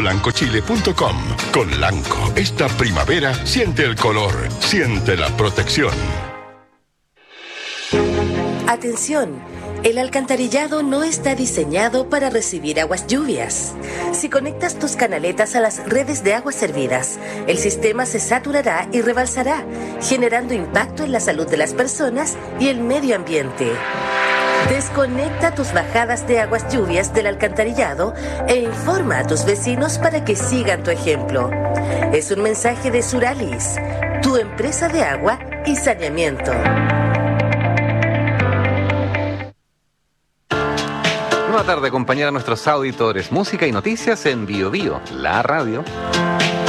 lancochile.com. Con Lanco, esta primavera, siente el color, siente la protección. Atención, el alcantarillado no está diseñado para recibir aguas lluvias. Si conectas tus canaletas a las redes de aguas servidas, el sistema se saturará y rebalsará, generando impacto en la salud de las personas y el medio ambiente. Desconecta tus bajadas de aguas lluvias del alcantarillado e informa a tus vecinos para que sigan tu ejemplo. Es un mensaje de Suralis, tu empresa de agua y saneamiento. Nueva tarde, acompañar a nuestros auditores. Música y noticias en Bio Bio, la radio.